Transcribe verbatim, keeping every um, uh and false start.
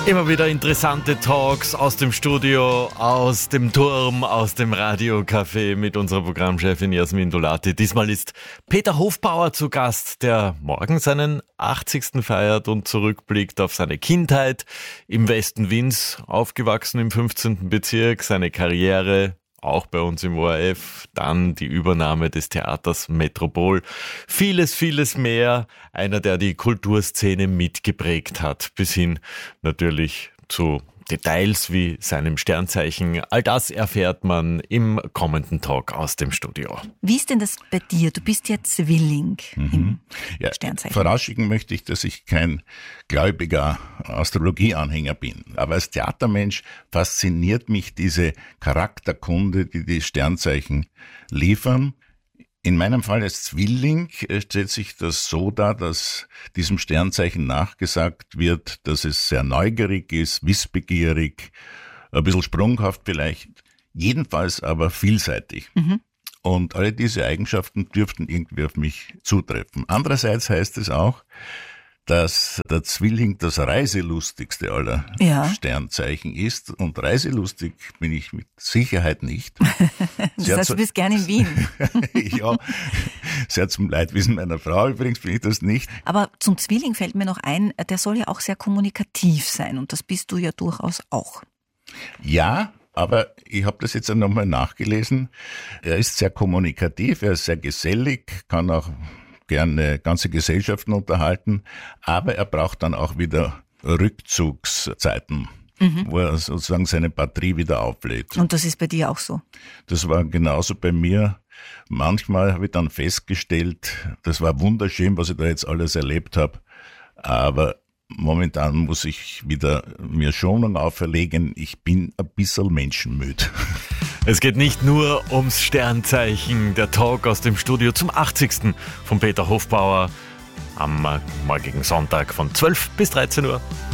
Immer wieder interessante Talks aus dem Studio, aus dem Turm, aus dem Radiocafé mit unserer Programmchefin Jasmin Dolati. Diesmal ist Peter Hofbauer zu Gast, der morgen seinen achtzigsten feiert und zurückblickt auf seine Kindheit im Westen Wiens, aufgewachsen im fünfzehnten Bezirk, seine Karriere auch bei uns im O R F, dann die Übernahme des Theaters Metropol, vieles, vieles mehr. Einer, der die Kulturszene mitgeprägt hat, bis hin natürlich zu Details wie seinem Sternzeichen. All das erfährt man im kommenden Talk aus dem Studio. Wie ist denn das bei dir? Du bist ja Zwilling mhm. im ja, Sternzeichen. Vorausschicken möchte ich, dass ich kein gläubiger Astrologie-Anhänger bin. Aber als Theatermensch fasziniert mich diese Charakterkunde, die die Sternzeichen liefern. In meinem Fall als Zwilling stellt sich das so dar, dass diesem Sternzeichen nachgesagt wird, dass es sehr neugierig ist, wissbegierig, ein bisschen sprunghaft vielleicht, jedenfalls aber vielseitig. Mhm. Und alle diese Eigenschaften dürften irgendwie auf mich zutreffen. Andererseits heißt es auch, dass der Zwilling das reiselustigste aller ja. Sternzeichen ist. Und reiselustig bin ich mit Sicherheit nicht. Das heißt, du bist gerne in Wien. Ja, sehr zum Leidwesen meiner Frau übrigens bin ich das nicht. Aber zum Zwilling fällt mir noch ein, der soll ja auch sehr kommunikativ sein. Und das bist du ja durchaus auch. Ja, aber ich habe das jetzt nochmal nachgelesen. Er ist sehr kommunikativ, er ist sehr gesellig, kann auch gerne ganze Gesellschaften unterhalten, aber er braucht dann auch wieder Rückzugszeiten, mhm. wo er sozusagen seine Batterie wieder auflädt. Und das ist bei dir auch so? Das war genauso bei mir. Manchmal habe ich dann festgestellt, das war wunderschön, was ich da jetzt alles erlebt habe, aber momentan muss ich wieder mir Schonung auferlegen. Ich bin ein bisschen menschenmüde. Es geht nicht nur ums Sternzeichen. Der Talk aus dem Studio zum achtzigsten von Peter Hofbauer am morgigen Sonntag von zwölf bis dreizehn Uhr.